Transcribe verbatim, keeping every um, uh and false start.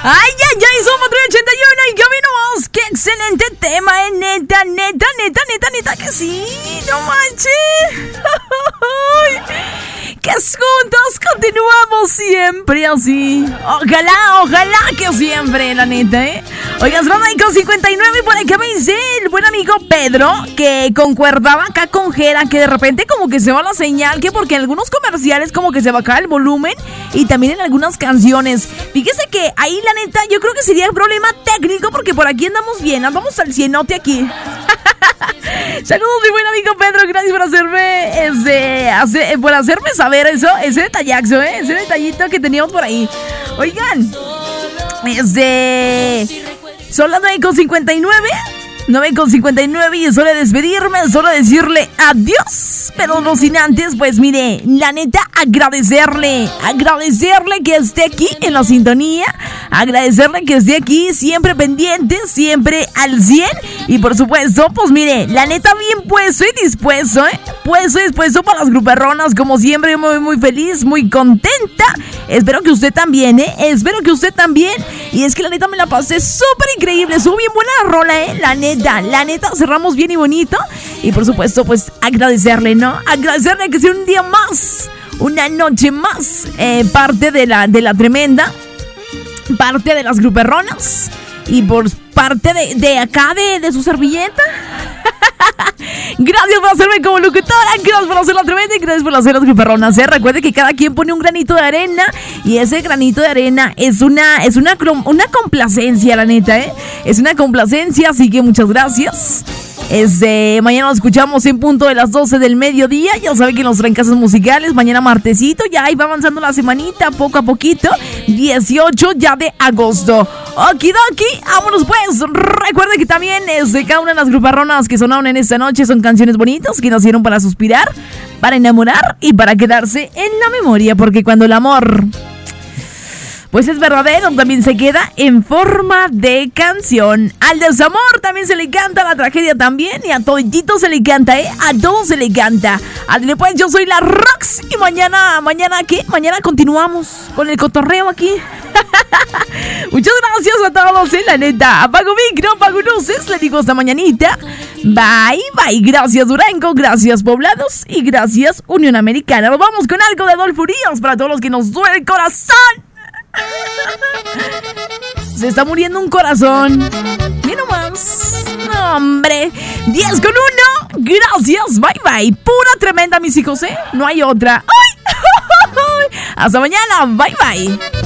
Ay, ay, ay, somos tres ochenta y uno y caminamos. Qué excelente tema, eh, neta, neta, neta, neta, neta, que sí, no manches. Que juntos continuamos siempre así. Ojalá, ojalá que siempre, la neta, ¿eh? Oigan, son ahí con cincuenta y nueve y por acá me dice el buen amigo Pedro que concordaba acá con Jera que de repente como que se va la señal, que porque en algunos comerciales como que se baja el volumen y también en algunas canciones. Fíjese que ahí, la neta, yo creo que sería el problema técnico porque por aquí andamos bien, andamos al cienote aquí. Saludos, mi buen amigo Pedro, gracias por hacerme ese, hacer, por hacerme saber eso, ese detallazo, ¿eh? Ese detallito que teníamos por ahí. Oigan, este, son las nueve con cincuenta y nueve. nueve con cincuenta y nueve y es hora de despedirme, es hora de decirle adiós. Pero no sin antes, pues mire, la neta, agradecerle, agradecerle que esté aquí en la sintonía, agradecerle que esté aquí siempre pendiente, siempre al cien. Y por supuesto, pues mire, la neta bien puesto y dispuesto, ¿eh? Puesto y dispuesto para las gruperronas, como siempre, yo me voy muy feliz, muy contenta. Espero que usted también, ¿eh? Espero que usted también. Y es que la neta me la pasé súper increíble, estuvo bien buena la rola, ¿eh? La neta, la neta, cerramos bien y bonito. Y por supuesto, pues agradecerle, ¿no? Agradecerle que sea un día más, una noche más, eh, parte de la, de la tremenda, parte de las gruperronas. Y por parte de, de acá, de, de su servilleta. Gracias por hacerme como locutora, gracias por hacer la tremenda y gracias por hacer las gruperronas, ¿eh? Recuerde que cada quien pone un granito de arena y ese granito de arena es una, es una, una complacencia, la neta, ¿eh? Es una complacencia, así que muchas gracias. Este, mañana nos escuchamos en punto de las doce del mediodía. Ya saben que nos traen casas musicales. Mañana martesito, ya ahí va avanzando la semanita, poco a poquito. dieciocho ya de agosto. Okidoki, vámonos pues. Recuerden que también es de cada una de las gruparronas que sonaron en esta noche son canciones bonitas que nacieron para suspirar, para enamorar y para quedarse en la memoria. Porque cuando el amor pues es verdadero, también se queda en forma de canción. Al desamor también se le canta, a la tragedia también, y a toditito se le canta, ¿eh? A todos se le canta. Adele, pues yo soy la Rox y mañana, mañana, ¿qué? Mañana continuamos con el cotorreo aquí. Muchas gracias a todos, ¿eh? La neta, apago micro, apago luces, le digo hasta mañanita. Bye, bye, gracias Durango, gracias Poblados y gracias Unión Americana. Nos vamos con algo de Adolfo Ríos para todos los que nos duele el corazón. Se está muriendo un corazón. Mira nomás. No, hombre. diez con uno. Gracias. Bye, bye. Pura tremenda, mis hijos, ¿eh? No hay otra. ¡Ay! Hasta mañana. Bye, bye.